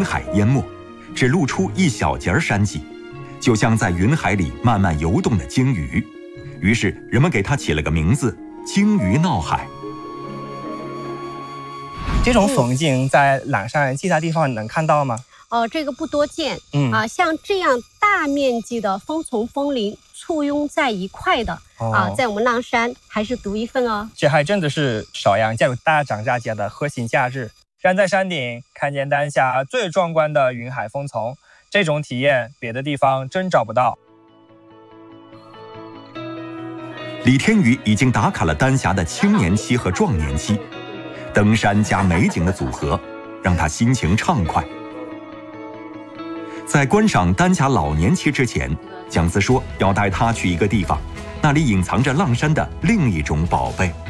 云海淹没，只露出一小截山脊，就像在云海里慢慢游动的鲸鱼。于是人们给它起了个名字——鲸鱼闹海。 这种风景在朗山其他地方能看到吗？ 这个不多见。像这样大面积的枫丛枫林簇拥在一块的在我们浪山还是独一份哦。 这还真的是邵阳加入大涨价节的核心价值。站在山顶看见丹霞最壮观的云海枫丛，这种体验别的地方真找不到。 李天宇已经打卡了丹霞的青年期和壮年期，登山加美景的组合让他心情畅快。在观赏丹霞老年期之前，蒋思说要带他去一个地方，那里隐藏着浪山的另一种宝贝。